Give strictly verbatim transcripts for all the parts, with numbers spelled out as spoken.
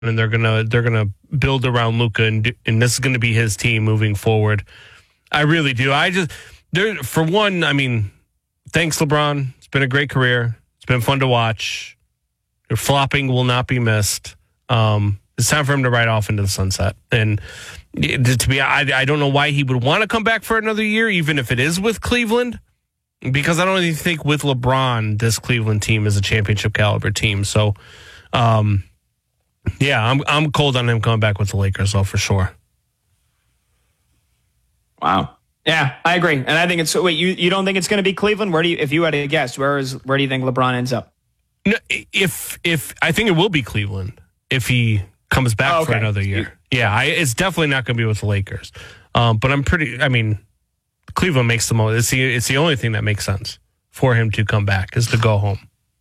and they're gonna they're gonna build around Luka, and and this is gonna be his team moving forward. I really do. I just there for one. I mean, thanks LeBron. It's been a great career. It's been fun to watch. Your flopping will not be missed. Um, it's time for him to ride off into the sunset. And to be, I, I don't know why he would want to come back for another year, even if it is with Cleveland, because I don't really think with LeBron, this Cleveland team is a championship caliber team. So, um, yeah, I'm I'm cold on him coming back with the Lakers, though, for sure. Wow. Yeah, I agree, and I think it's. Wait, you, you don't think it's going to be Cleveland? Where do you, if you had to guess, where is where do you think LeBron ends up? No, if if I think it will be Cleveland if he comes back oh, okay. for another year. Yeah, I, it's definitely not going to be with the Lakers. Um, but I'm pretty. I mean, Cleveland makes the most. It's the it's the only thing that makes sense for him to come back is to go home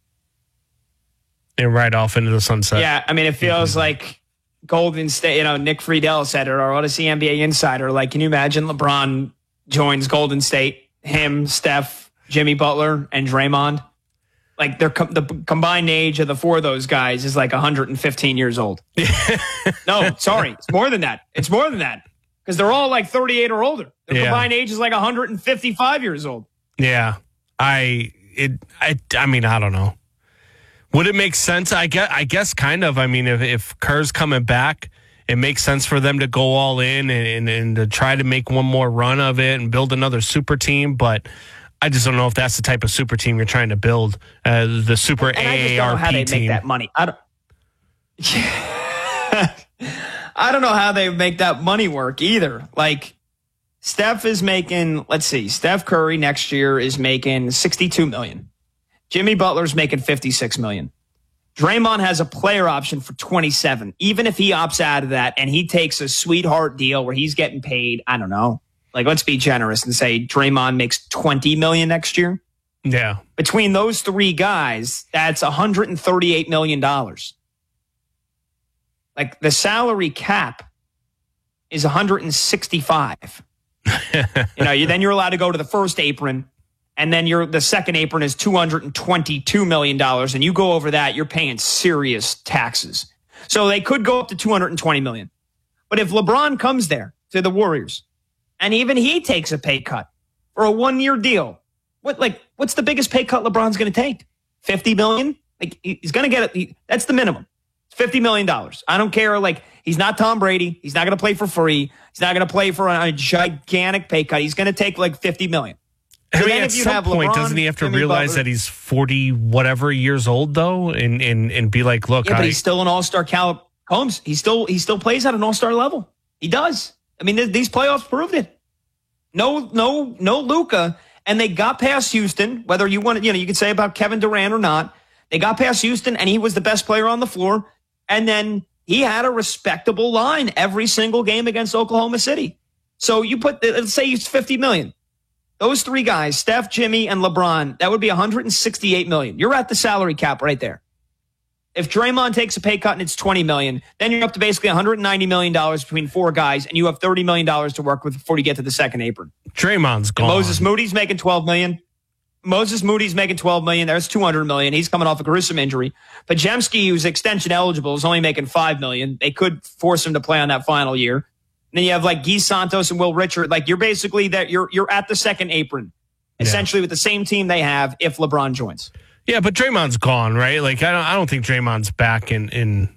and ride off into the sunset. Yeah, I mean, it feels like Golden State. You know, Nick Friedel said it, or Odyssey N B A Insider. Like, can you imagine LeBron joins Golden State? Him, Steph, Jimmy Butler, and Draymond. Like, they're com- the combined age of the four of those guys is like one hundred fifteen years old. No, sorry. It's more than that. It's more than that. Because they're all like thirty-eight or older. Their yeah. combined age is like one hundred fifty-five years old. Yeah. I, it, I, I mean, I don't know. Would it make sense? I guess, I guess kind of. I mean, if, if Kerr's coming back, it makes sense for them to go all in and, and, and to try to make one more run of it and build another super team. But I just don't know if that's the type of super team you're trying to build. Uh, the super and A A R P I just don't know how they team. Make that money. I don't. I don't know how they make that money work either. Like, Steph is making. Let's see. Steph Curry next year is making sixty-two million dollars. Jimmy Butler's making fifty-six million dollars. Draymond has a player option for twenty-seven. Even if he opts out of that and he takes a sweetheart deal where he's getting paid, I don't know. Like, let's be generous and say Draymond makes twenty million dollars next year. Yeah. Between those three guys, that's one hundred thirty-eight million dollars. Like, the salary cap is one hundred sixty-five. You know, you, then you're allowed to go to the first apron, and then you're, the second apron is two hundred twenty-two million dollars, and you go over that, you're paying serious taxes. So they could go up to two hundred twenty million dollars. But if LeBron comes there to the Warriors, and even he takes a pay cut for a one-year deal, what like what's the biggest pay cut LeBron's going to take? fifty million dollars? Like, he's going to get it. He, that's the minimum. It's fifty million dollars. I don't care. Like, he's not Tom Brady. He's not going to play for free. He's not going to play for a, a gigantic pay cut. He's going to take like fifty million dollars. I mean, at some point, LeBron, doesn't he have to Jimmy realize Butler, that he's forty whatever years old though, and and and be like, look, yeah, but I, he's still an all-star caliber. Combs, he still he still plays at an all-star level. He does. I mean, th- these playoffs proved it. No, no, no Luka, and they got past Houston. Whether you want to, you know, you could say about Kevin Durant or not, they got past Houston, and he was the best player on the floor. And then he had a respectable line every single game against Oklahoma City. So you put, let's say he's fifty million. Those three guys, Steph, Jimmy, and LeBron, that would be one hundred sixty-eight million. You're at the salary cap right there. If Draymond takes a pay cut and it's twenty million, then you're up to basically one hundred ninety million dollars between four guys, and you have thirty million dollars to work with before you get to the second apron. Draymond's gone. And Moses Moody's making twelve million dollars. Moses Moody's making twelve million dollars. There's two hundred million dollars. He's coming off a gruesome injury. Podziemski, who's extension eligible, is only making five million dollars. They could force him to play on that final year. And then you have like Guy Santos and Will Richard. Like, you're basically that you're you're at the second apron, yeah. essentially with the same team they have if LeBron joins. Yeah, but Draymond's gone, right? Like, I don't I don't think Draymond's back in in.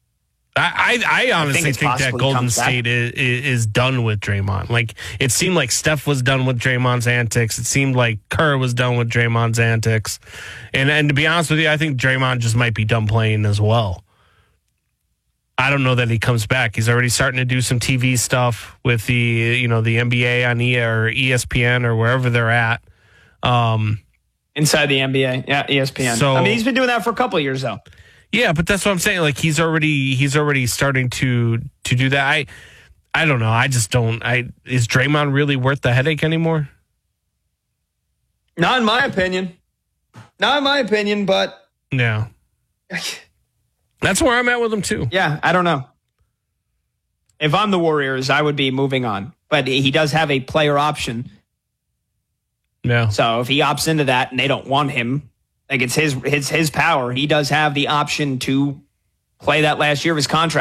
I, I, I honestly I think, think that Golden State is, is done with Draymond. Like, it seemed like Steph was done with Draymond's antics. It seemed like Kerr was done with Draymond's antics. And and to be honest with you, I think Draymond just might be done playing as well. I don't know that he comes back. He's already starting to do some T V stuff with the, you know, the N B A on E or E S P N or wherever they're at. Um, Inside the N B A, yeah, E S P N. So, I mean, he's been doing that for a couple of years, though. Yeah, but that's what I'm saying. Like, he's already he's already starting to to do that. I I don't know. I just don't. I is Draymond really worth the headache anymore? Not in my opinion. Not in my opinion, but yeah, that's where I'm at with him too. Yeah, I don't know. If I'm the Warriors, I would be moving on. But he does have a player option. Yeah. So if he opts into that and they don't want him. Like, it's his his his power. He does have the option to play that last year of his contract.